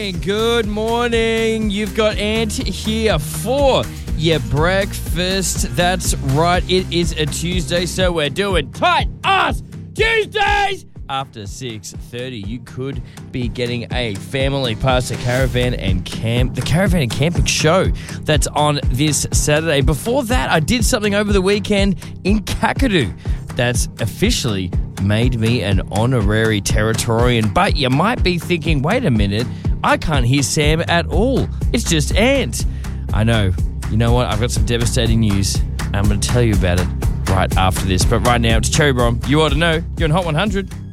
Good morning. You've got Ant here for your breakfast. That's right. It is a Tuesday, so we're doing Tight Ass Tuesdays. After 6:30, you could be getting a family pass to the Caravan and Camping show that's on this Saturday. Before that, I did something over the weekend in Kakadu that's officially made me an honorary Territorian. But you might be thinking, wait a minute, I can't hear Sam at all. It's just Ant. I know. You know what? I've got some devastating news. I'm going to tell you about it right after this. But right now, it's Cherry Bomb. You ought to know. You're on Hot 100.